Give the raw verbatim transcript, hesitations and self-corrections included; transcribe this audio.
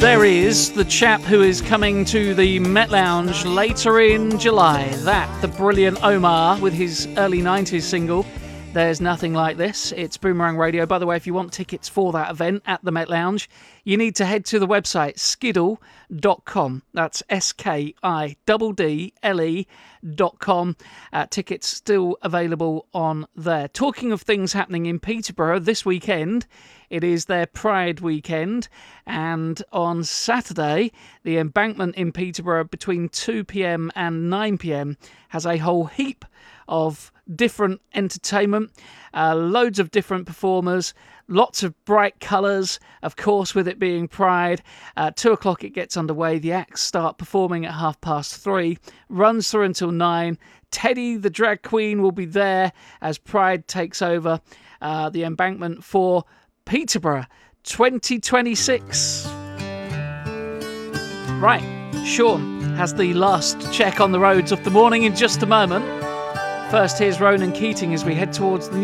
There is the chap who is coming to the Met Lounge later in July. That, the brilliant Omar with his early nineties single, There's Nothing Like This. It's Boomerang Radio. By the way, if you want tickets for that event at the Met Lounge, you need to head to the website skiddle dot com. That's S K I D D L E dot com. Uh, tickets still available on there. Talking of things happening in Peterborough this weekend, it is their Pride weekend, and on Saturday, the Embankment in Peterborough between two p.m. and nine p.m. has a whole heap of different entertainment, uh, loads of different performers, lots of bright colours, of course, with it being Pride. Uh, two o'clock it gets underway. The acts start performing at half past three, runs through until nine. Teddy, the drag queen, will be there as Pride takes over uh, the Embankment for Peterborough twenty twenty-six. Right, Sean has the last check on the roads of the morning in just a moment. First, here's Ronan Keating as we head towards the